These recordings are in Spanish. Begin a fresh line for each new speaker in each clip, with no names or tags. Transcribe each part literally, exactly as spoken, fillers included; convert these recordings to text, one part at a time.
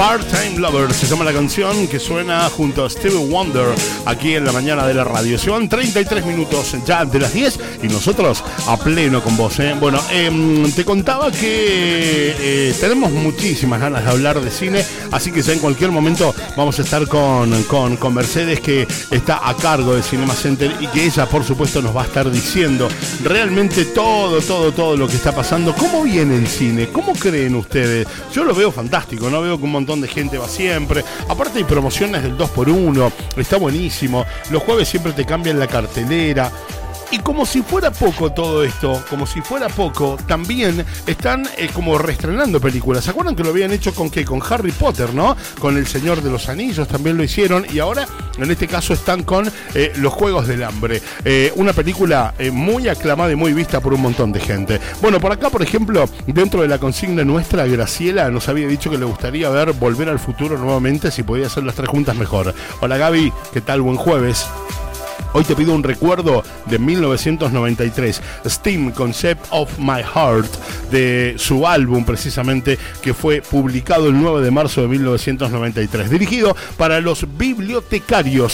Part-Time Lover se llama la canción que suena junto a Stevie Wonder aquí en la mañana de la radio. Se van treinta y tres minutos ya de las diez y nosotros a pleno con vos, ¿eh? Bueno, eh, te contaba que eh, tenemos muchísimas ganas de hablar de cine, así que ya en cualquier momento vamos a estar con, con, con Mercedes, que está a cargo del Cinema Center y que ella, por supuesto, nos va a estar diciendo realmente todo, todo, todo lo que está pasando. ¿Cómo viene el cine? ¿Cómo creen ustedes? Yo lo veo fantástico, ¿no? Veo que un montón de gente va siempre. Aparte hay promociones del dos por uno, está buenísimo. Los jueves siempre te cambian la cartelera. Y como si fuera poco todo esto, como si fuera poco, también están eh, como reestrenando películas. ¿Se acuerdan que lo habían hecho con qué? Con Harry Potter, ¿no? Con El Señor de los Anillos también lo hicieron. Y ahora, en este caso, están con eh, Los Juegos del Hambre. Eh, una película eh, muy aclamada y muy vista por un montón de gente. Bueno, por acá, por ejemplo, dentro de la consigna nuestra, Graciela nos había dicho que le gustaría ver Volver al Futuro nuevamente, si podía hacer las tres juntas mejor. Hola Gaby, ¿qué tal? Buen jueves. Hoy te pido un recuerdo de mil novecientos noventa y tres, Steam, Concept of My Heart, de su álbum precisamente, que fue publicado el nueve de marzo de mil novecientos noventa y tres, dirigido para los bibliotecarios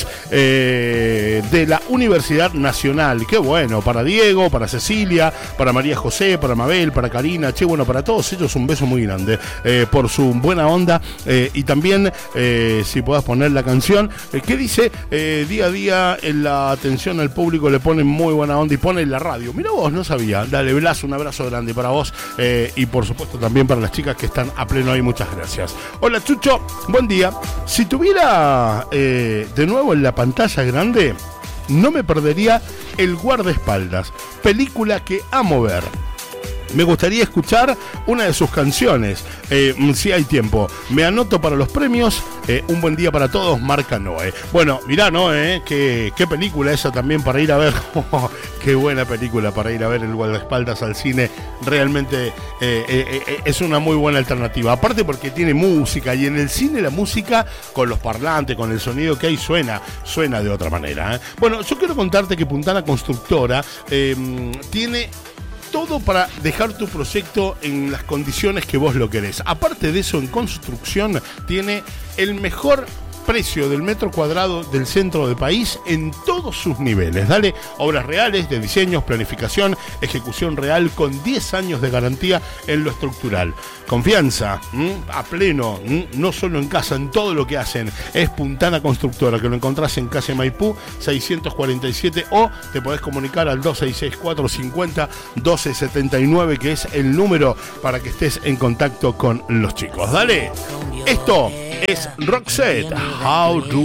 eh, de la Universidad Nacional. Qué bueno, para Diego, para Cecilia, para María José, para Mabel, para Karina, che, bueno, para todos ellos un beso muy grande eh, por su buena onda eh, y también, eh, si podás poner la canción, eh, ¿qué dice? Eh, día a día en la atención al público le ponen muy buena onda y ponen la radio. Mira vos, no sabía. Dale, Blas, un abrazo grande para vos eh, y por supuesto también para las chicas que están a pleno ahí. Muchas gracias. Hola Chucho, buen día. Si tuviera eh, de nuevo en la pantalla grande, no me perdería El Guardaespaldas, película que amo ver. Me gustaría escuchar una de sus canciones, eh, si hay tiempo. Me anoto para los premios. Eh, un buen día para todos, Marca Noé. Bueno, mirá, Noé, qué, qué película esa también para ir a ver. Qué buena película para ir a ver El Guardaespaldas al cine. Realmente eh, eh, eh, es una muy buena alternativa. Aparte porque tiene música, y en el cine la música con los parlantes, con el sonido que hay, suena, suena de otra manera, ¿eh? Bueno, yo quiero contarte que Puntana Constructora eh, tiene todo para dejar tu proyecto en las condiciones que vos lo querés. Aparte de eso, en construcción tiene el mejor precio del metro cuadrado del centro del país en todos sus niveles. Dale, obras reales de diseños, planificación, ejecución real con diez años de garantía en lo estructural. Confianza, ¿m? a pleno, ¿m? no solo en casa, en todo lo que hacen. Es Puntana Constructora, que lo encontrás en calle Maipú seiscientos cuarenta y siete, o te podés comunicar al dos seis seis cuatro cincuenta doce setenta y nueve, que es el número para que estés en contacto con los chicos. Dale, esto es Roxette, How Do